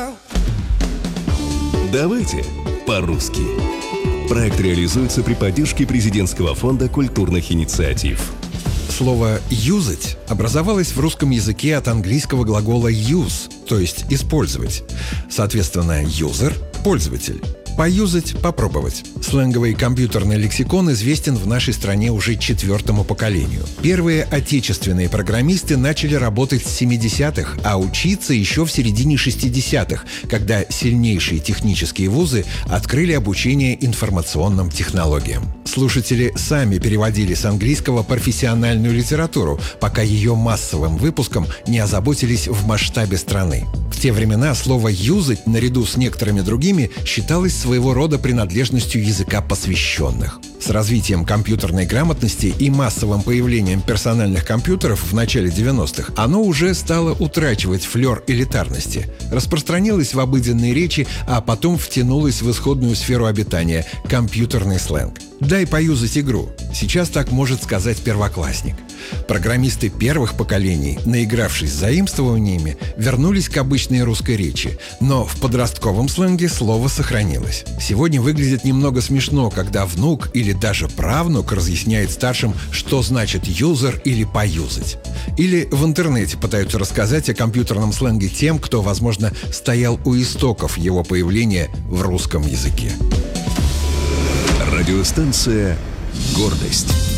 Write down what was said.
Давайте по-русски. Проект реализуется при поддержке Президентского фонда культурных инициатив. Слово «юзать» образовалось в русском языке от английского глагола «use», то есть «использовать». Соответственно, «юзер» — «пользователь». Поюзать — попробовать. Сленговый компьютерный лексикон известен в нашей стране уже 4-му поколению. Первые отечественные программисты начали работать с 70-х, а учиться еще в середине 60-х, когда сильнейшие технические вузы открыли обучение информационным технологиям. Слушатели сами переводили с английского профессиональную литературу, пока ее массовым выпуском не озаботились в масштабе страны. В те времена слово «юзать» наряду с некоторыми другими считалось своего рода принадлежностью языка посвященных. С развитием компьютерной грамотности и массовым появлением персональных компьютеров в начале 90-х оно уже стало утрачивать флер элитарности, распространилось в обыденной речи, а потом втянулось в исходную сферу обитания – компьютерный сленг. «Дай поюзать игру» – сейчас так может сказать первоклассник. Программисты первых поколений, наигравшись заимствованиями, вернулись к обычной русской речи, но в подростковом сленге слово сохранилось. Сегодня выглядит немного смешно, когда внук или даже правнук разъясняет старшим, что значит «юзер» или «поюзать». Или в интернете пытаются рассказать о компьютерном сленге тем, кто, возможно, стоял у истоков его появления в русском языке. Радиостанция «Гордость».